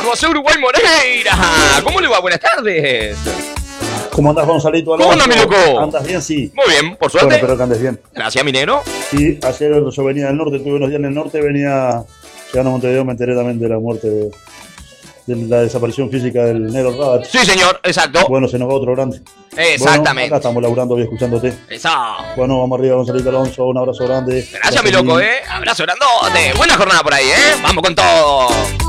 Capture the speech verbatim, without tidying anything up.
José Uruguay Moreira. ¿Cómo le va? Buenas tardes. ¿Cómo andás, Gonzalito? ¿Cómo andas, mi loco? ¿Andas bien? Sí. Muy bien, por suerte. Bueno, espero que andes bien. Gracias, mi negro. Sí, ayer yo venía del norte, tuve unos días en el norte, venía llegando a Montevideo, me enteré también de la muerte, de, de la desaparición física del negro Rabat. Sí, señor, exacto. Bueno, se nos va otro grande. Exactamente. Bueno, acá estamos laburando y escuchándote. Eso. Bueno, vamos arriba, Gonzalito Alonso, un abrazo grande. Gracias, mi loco, eh. Abrazo grandote. Buena jornada por ahí, eh. Vamos con todo.